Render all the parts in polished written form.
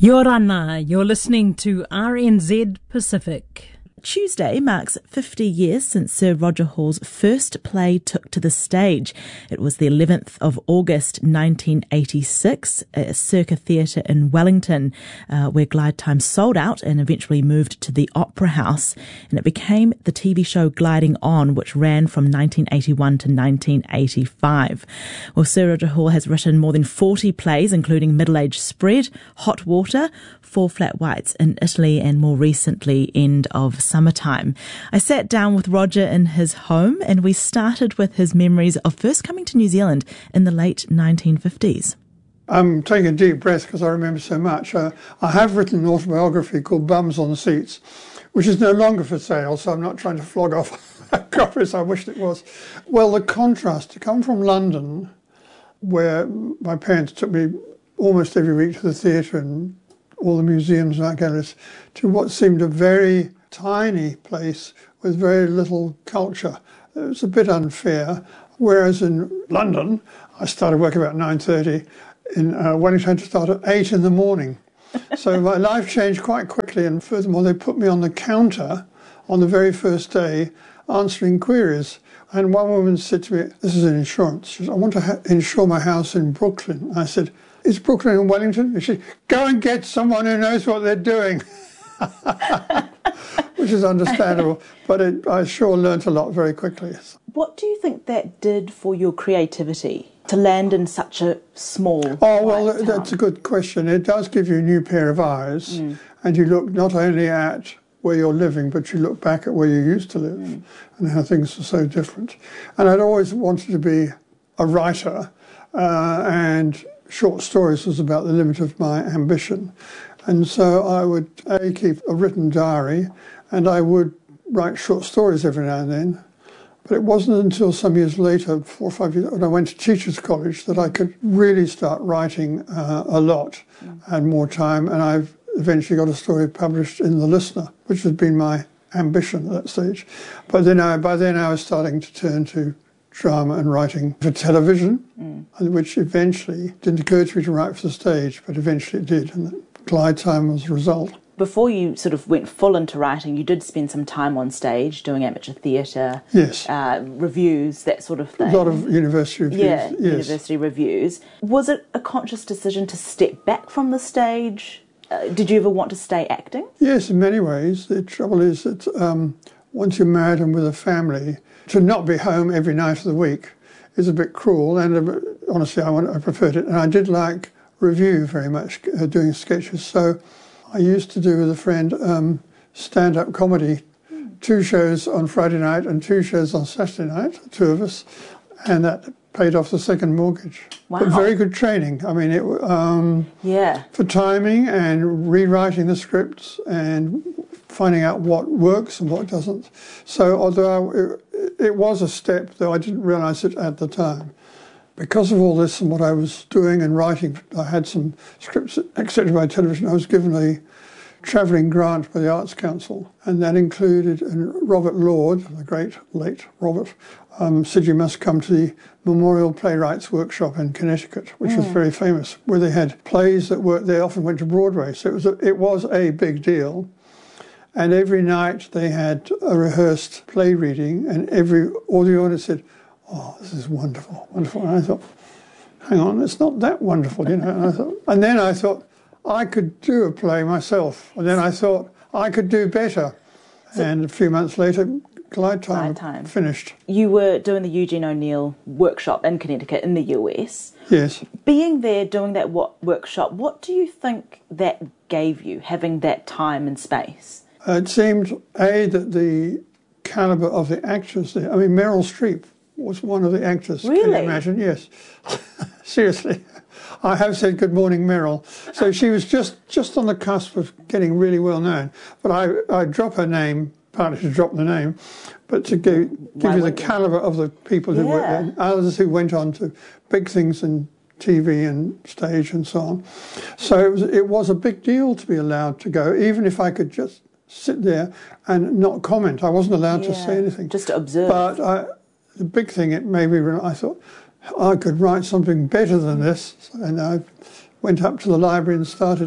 Yorana, you're listening to RNZ Pacific. Tuesday marks 50 years since Sir Roger Hall's first play took to the stage. It was the 11th of August 1986 at Circa Theatre in Wellington, where Glide Time sold out and eventually moved to the Opera House. And it became the TV show Gliding On, which ran from 1981 to 1985. Well, Sir Roger Hall has written more than 40 plays, including Middle Age Spread, Hot Water, Four Flat Whites in Italy, and more recently, End of Summertime. I sat down with Roger in his home and we started with his memories of first coming to New Zealand in the late 1950s. I'm taking a deep breath because I remember so much. I have written an autobiography called Bums on Seats, which is no longer for sale, so I'm not trying to flog off copies. I wished it was. Well, the contrast to come from London, where my parents took me almost every week to the theatre and all the museums and art galleries, to what seemed a very tiny place with very little culture. It was a bit unfair. Whereas in London, I started work about 9:30. In Wellington, to start at 8 in the morning. So my life changed quite quickly, and furthermore, they put me on the counter on the very first day answering queries. And one woman said to me, this is an insurance. She said, I want to insure my house in Brooklyn. I said, is Brooklyn in Wellington? She said, go and get someone who knows what they're doing. Which is understandable, but I sure learnt a lot very quickly. What do you think that did for your creativity, to land in such a small town? That's a good question. It does give you a new pair of eyes, and you look not only at where you're living, but you look back at where you used to live and how things are so different. And I'd always wanted to be a writer, and short stories was about the limit of my ambition. And so I would keep a written diary, and I would write short stories every now and then. But it wasn't until some years later, 4 or 5 years, when I went to Teachers College, that I could really start writing a lot and more time. And I've eventually got a story published in The Listener, which had been my ambition at that stage. But then by then I was starting to turn to drama and writing for television, which eventually didn't occur to me to write for the stage, but eventually it did, and Glide Time was the result. Before you sort of went full into writing, you did spend some time on stage doing amateur theatre, yes, reviews, that sort of thing. A lot of university reviews. Yeah, yes. University reviews. Was it a conscious decision to step back from the stage? Did you ever want to stay acting? Yes, in many ways. The trouble is that once you're married and with a family, to not be home every night of the week is a bit cruel, and honestly I preferred it. And I did like review very much, doing sketches. So I used to do with a friend stand-up comedy, 2 shows on Friday night and 2 shows on Saturday night, the 2 of us, and that paid off the second mortgage. Wow. But very good training. I mean, for timing and rewriting the scripts and finding out what works and what doesn't. So although it was a step, though I didn't realise it at the time. Because of all this and what I was doing and writing, I had some scripts accepted by television. I was given a travelling grant by the Arts Council, and that included Robert Lord, the great late Robert, said you must come to the Memorial Playwrights Workshop in Connecticut, which was very famous, where they had plays they often went to Broadway. So it was a big deal. And every night they had a rehearsed play reading, and all the audience said, oh, this is wonderful, wonderful. And I thought, hang on, it's not that wonderful, you know. And then I thought, I could do a play myself. And then I thought, I could do better. And a few months later, Glide Time finished. You were doing the Eugene O'Neill workshop in Connecticut in the US. Yes. Being there, doing that workshop, what do you think that gave you, having that time and space? It seemed, that the calibre of the actors there, I mean, Meryl Streep was one of the actors. Really? Can you imagine? Yes. Seriously. I have said good morning, Meryl. So she was just on the cusp of getting really well known. But I drop her name, partly to drop the name, but to give you the calibre of the people who worked there. Others who went on to big things in TV and stage and so on. So it was a big deal to be allowed to go, even if I could just sit there and not comment. I wasn't allowed to say anything. Just to observe. But the big thing it made me realize, I thought, I could write something better than this. And I went up to the library and started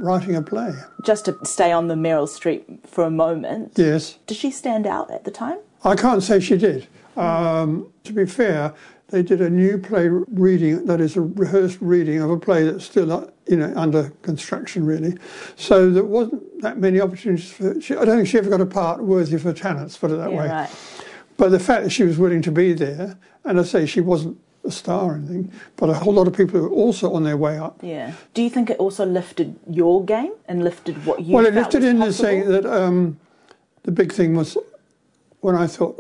writing a play. Just to stay on the Meryl Streep for a moment. Yes. Did she stand out at the time? I can't say she did. To be fair, they did a new play reading, that is a rehearsed reading of a play that's still, under construction, really. So there wasn't that many opportunities for... I don't think she ever got a part worthy of her talents, put it that way. Right. But the fact that she was willing to be there, and I say she wasn't a star or anything, but a whole lot of people who were also on their way up. Yeah. Do you think it also lifted your game and lifted what you Well, felt it lifted was in the possible? saying that the big thing was when I thought,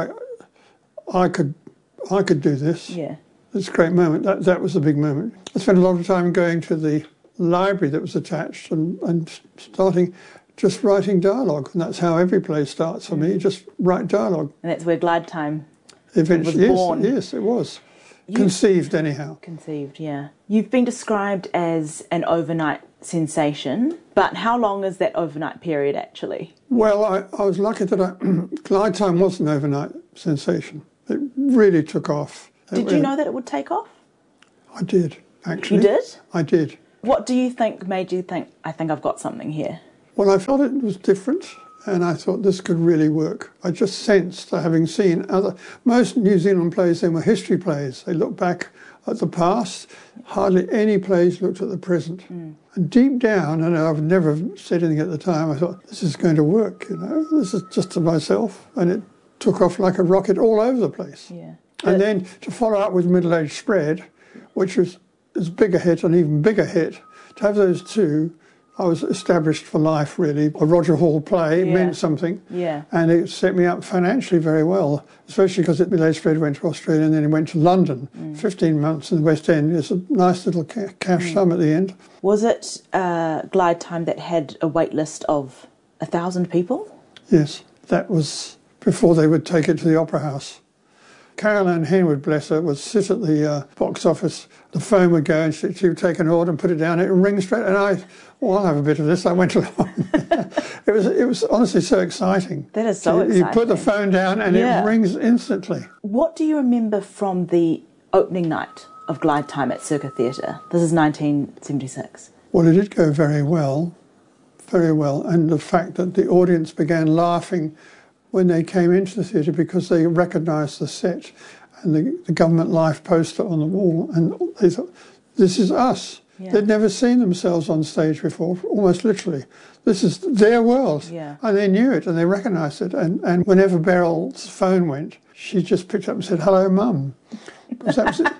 I could do this. Yeah. It's a great moment. That was the big moment. I spent a lot of time going to the library that was attached and starting just writing dialogue. And that's how every play starts for me, just write dialogue. And that's where Glide Time eventually was born. Yes, it was. Conceived, anyhow. Conceived, yeah. You've been described as an overnight sensation, but how long is that overnight period actually? Well, I was lucky that Glide Time was an overnight sensation. It really took off. Did you know that it would take off? I did, actually. You did? I did. What do you think made you think, I think I've got something here? Well, I felt it was different, and I thought this could really work. I just sensed, having seen most New Zealand plays, they were history plays. They looked back at the past. Hardly any plays looked at the present. And deep down, and I've never said anything at the time, I thought, this is going to work, This is just to myself. And it took off like a rocket all over the place. Yeah. And then to follow up with Middle Age Spread, which was as big a hit, an even bigger hit, to have those two, I was established for life, really. A Roger Hall play meant something. Yeah. And it set me up financially very well, especially because Middle Age Spread went to Australia and then he went to London. 15 months in the West End. It's a nice little cash sum at the end. Was it Glide Time that had a wait list of 1,000 people? Yes. That was before they would take it to the Opera House. Caroline Henwood, bless her, would sit at the box office. The phone would go and she would take an order and put it down. It would ring straight. And I'll have a bit of this. I went along. It was honestly so exciting. That is so exciting. You put the phone down and it rings instantly. What do you remember from the opening night of Glide Time at Circa Theatre? This is 1976. Well, it did go very well. Very well. And the fact that the audience began laughing when they came into the theatre because they recognised the set and the Government Life poster on the wall, and they thought, this is us. Yeah. They'd never seen themselves on stage before, almost literally. This is their world. Yeah. And they knew it and they recognised it. And whenever Beryl's phone went, she just picked up and said, hello, Mum. Because that was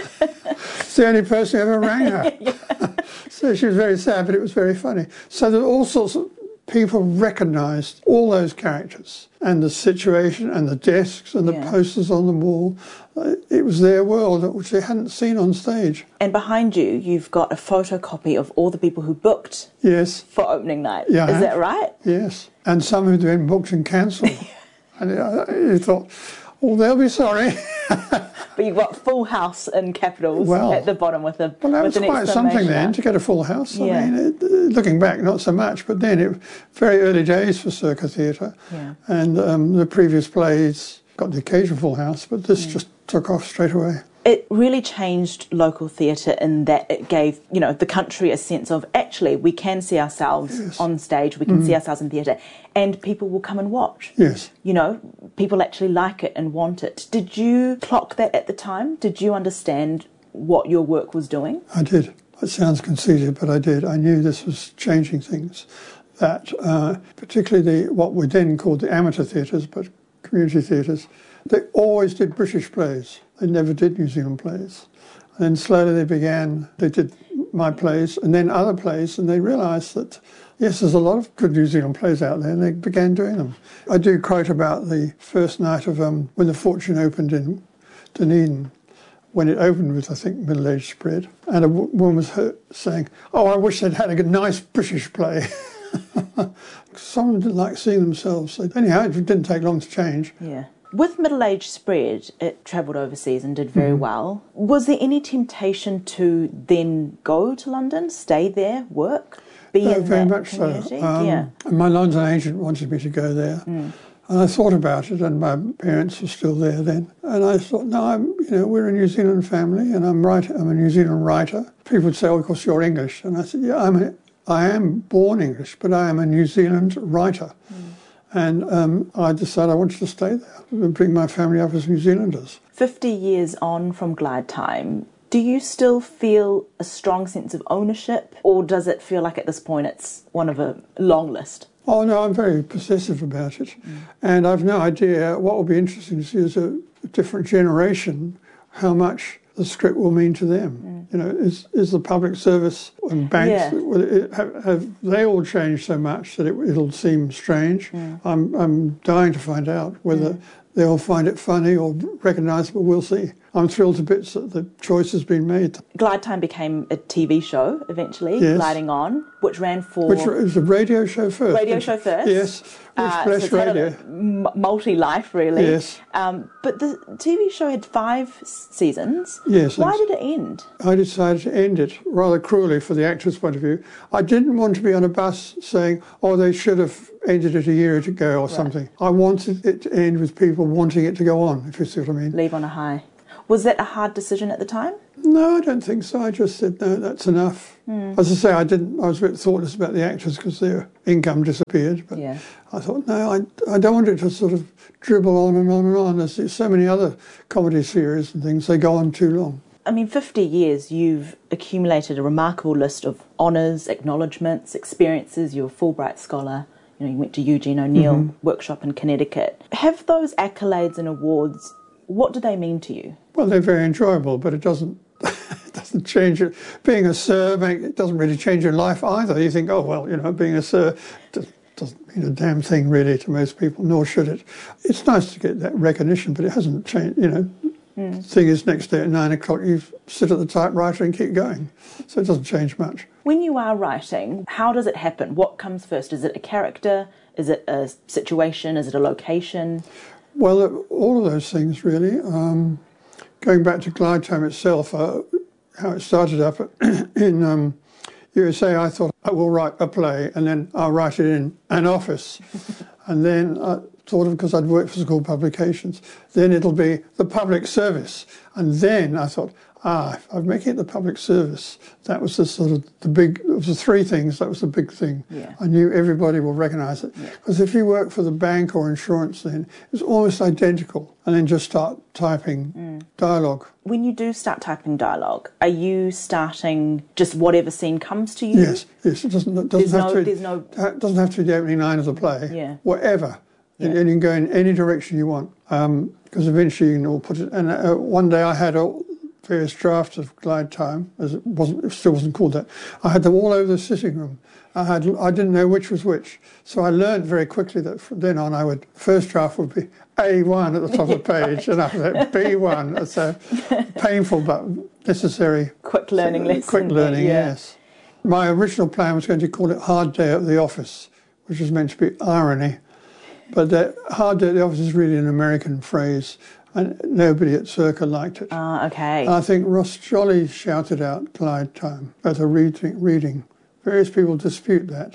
it's the only person who ever rang her. Yeah. So she was very sad, but it was very funny. So there were all sorts of people recognised all those characters and the situation and the desks and the posters on the wall. It was their world, which they hadn't seen on stage. And behind you, you've got a photocopy of all the people who booked for opening night. Yeah, is that right? Yes. And some who'd been booked and cancelled. And you thought, oh, they'll be sorry. But you've got Full House in capitals at the bottom with a Well, that was quite something then, to get a full house. Yeah. I mean, looking back, not so much, but then it was very early days for Circa Theatre. Yeah. And the previous plays got the occasional full house, but this just took off straight away. It really changed local theatre in that it gave, the country a sense of, actually, we can see ourselves on stage, we can see ourselves in theatre, and people will come and watch. Yes. People actually like it and want it. Did you clock that at the time? Did you understand what your work was doing? I did. It sounds conceited, but I did. I knew this was changing things. That, particularly what we then called the amateur theatres, but community theatres, they always did British plays. They never did New Zealand plays. And then slowly they did my plays and then other plays, and they realised that, yes, there's a lot of good New Zealand plays out there, and they began doing them. I do quote about the first night of when the Fortune opened in Dunedin, when it opened with, I think, Middle Age Spread, and a woman was saying, oh, I wish they'd had a nice British play. Someone didn't like seeing themselves. So anyhow, it didn't take long to change. Yeah. With Middle Age Spread, it travelled overseas and did very well. Was there any temptation to then go to London, stay there, work, be in very that much community? So. And my London agent wanted me to go there. And I thought about it, and my parents were still there then. And I thought, no, we're a New Zealand family, and I'm a New Zealand writer. People would say, oh, of course, you're English. And I said, yeah, I'm I am born English, but I am a New Zealand writer. And I decided I wanted to stay there and bring my family up as New Zealanders. 50 years on from Glide Time, do you still feel a strong sense of ownership, or does it feel like at this point it's one of a long list? Oh, no, I'm very possessive about it. And I've no idea. What will be interesting to see is a different generation, how much the script will mean to them. You know, is the public service and banks, have they all changed so much that it'll seem strange? I'm dying to find out whether they'll find it funny or recognisable. We'll see. I'm thrilled to bits that the choice has been made. Glide Time became a TV show eventually, yes. Gliding On, which ran for... Which was a radio show first. Radio show first? Yes, which blessed so radio. Multi-life, really. Yes. But the TV show had 5 seasons. Yes. Why did it end? I decided to end it rather cruelly for the actor's point of view. I didn't want to be on a bus saying, oh, they should have ended it a year ago or something. I wanted it to end with people wanting it to go on, if you see what I mean. Leave on a high. Was that a hard decision at the time? No, I don't think so. I just said, no, that's enough. As I say, I was a bit thoughtless about the actors because their income disappeared. But I thought, no, I don't want it to sort of dribble on and on and on. There's so many other comedy series and things, they go on too long. I mean, 50 years, you've accumulated a remarkable list of honours, acknowledgements, experiences. You're a Fulbright scholar. You know, you went to Eugene O'Neill workshop in Connecticut. Have those accolades and awards, what do they mean to you? Well, they're very enjoyable, but it doesn't change it. Being a sir, it doesn't really change your life either. You think, oh, well, you know, being a sir doesn't mean a damn thing really to most people, nor should it. It's nice to get that recognition, but it hasn't changed, you know. The thing is, next day at 9 o'clock, you sit at the typewriter and keep going. So it doesn't change much. When you are writing, how does it happen? What comes first? Is it a character? Is it a situation? Is it a location? Well, all of those things, really. Going back to Glide Time itself, how it started up in USA, I thought, I will write a play and then I'll write it in an office. And then sort of because I'd worked for school publications, then it'll be the public service. And then I thought, if I'm making it the public service, that was the sort of the big, it was the 3 things, that was the big thing. I knew everybody will recognise it. Because if you work for the bank or insurance then, it's almost identical. And then just start typing dialogue. When you do start typing dialogue, are you starting just whatever scene comes to you? Yes. It doesn't have to be the opening line of the play. Whatever. And you can go in any direction you want. Because eventually you can all put it. And one day I had various drafts of Glide Time, as it still wasn't called that. I had them all over the sitting room. I didn't know which was which. So I learned very quickly that from then on first draft would be A1 at the top of the page, and after that B1. It's a painful but necessary. Quick learning lesson. Quick learning, yes. My original plan was going to call it Hard Day at the Office, which was meant to be irony. But that Hard Day at the Office is really an American phrase, and nobody at Circa liked it. Okay. I think Ross Jolly shouted out Glide Time at a reading. Various people dispute that,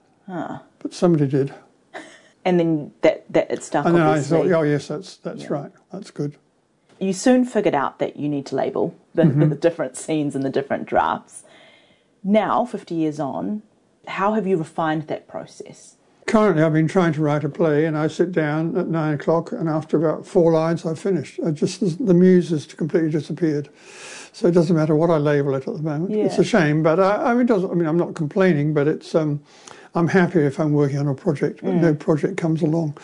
but somebody did. And then that it stuck. And then obviously. I thought, oh yes, that's right, that's good. You soon figured out that you need to label the different scenes and the different drafts. Now, 50 years on, how have you refined that process? Currently, I've been trying to write a play, and I sit down at 9 o'clock, and after about 4 lines, I've finished. The muse has completely disappeared. So it doesn't matter what I label it at the moment. It's a shame, but I'm not complaining, but it's I'm happy if I'm working on a project, but no project comes along.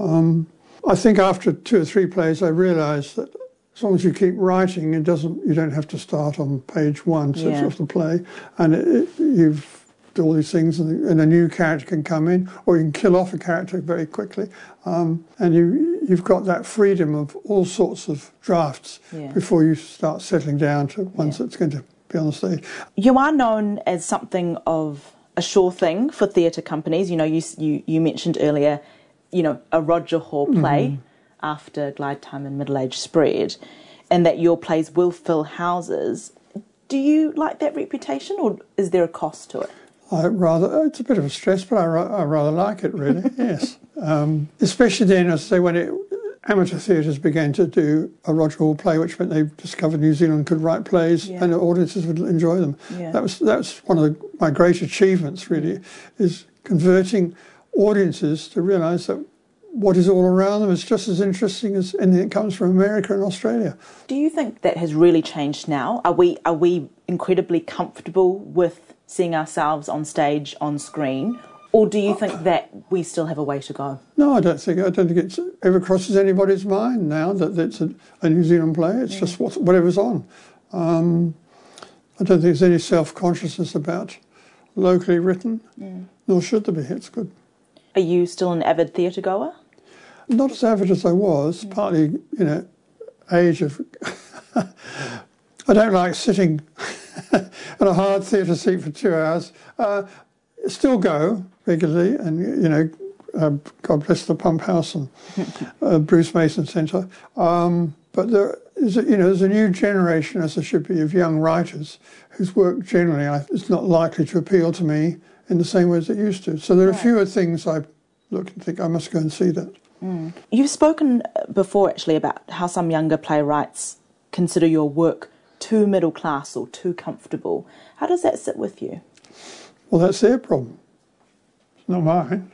I think after 2 or 3 plays, I realised that as long as you keep writing, you don't have to start on page 1 of the play, and you've all these things, and a new character can come in, or you can kill off a character very quickly, and you've got that freedom of all sorts of drafts before you start settling down to ones that's going to be on the stage. You are known as something of a sure thing for theatre companies. You know, you mentioned earlier, you know, a Roger Hall play after Glide Time and Middle Age Spread, and that your plays will fill houses. Do you like that reputation, or is there a cost to it? It's a bit of a stress, but I rather like it, really, yes. Especially then, as I say, when amateur theatres began to do a Roger Hall play, which meant they discovered New Zealand could write plays and the audiences would enjoy them. Yeah. That's one of my great achievements, really, is converting audiences to realise that what is all around them is just as interesting as anything that comes from America and Australia. Do you think that has really changed now? Are we incredibly comfortable with seeing ourselves on stage, on screen? Or do you think that we still have a way to go? No, I don't think it ever crosses anybody's mind now that it's a New Zealand play. It's just whatever's on. I don't think there's any self-consciousness about locally written, nor should there be. It's good. Are you still an avid theatre goer? Not as avid as I was, partly, age of... I don't like sitting in a hard theatre seat for 2 hours. Still go regularly, and God bless the Pump House and Bruce Mason Centre. But there's a new generation, as there should be, of young writers whose work generally is not likely to appeal to me in the same way as it used to. So there are fewer things I look and think I must go and see that. You've spoken before actually about how some younger playwrights consider your work too middle class or too comfortable. How does that sit with you? Well, that's their problem. It's not mine.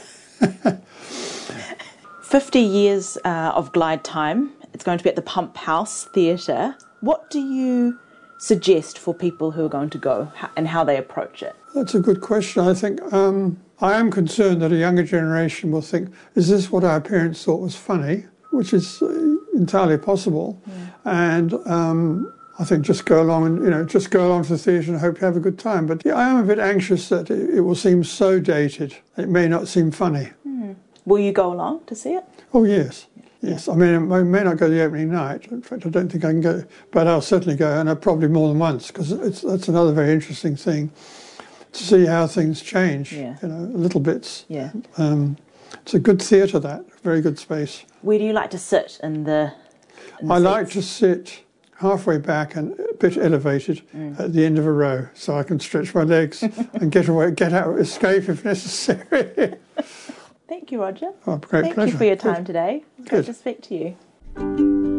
50 years of Glide Time. It's going to be at the Pump House Theatre. What do you suggest for people who are going to go and how they approach it? That's a good question. I think I am concerned that a younger generation will think, is this what our parents thought was funny? Which is entirely possible. And I think just go along and, just go along to the theatre and hope you have a good time. But I am a bit anxious that it will seem so dated. It may not seem funny. Will you go along to see it? Oh, yes. Yes. I mean, I may not go the opening night. In fact, I don't think I can go. But I'll certainly go, and probably more than once, because that's another very interesting thing, to see how things change, little bits. Yeah. It's a good theatre, that. Very good space. Where do you like to sit in the I like to sit halfway back and a bit elevated at the end of a row, so I can stretch my legs and get out, escape if necessary. Thank you, Roger. Oh, great pleasure. Thank you for your time today. Good. Great to speak to you.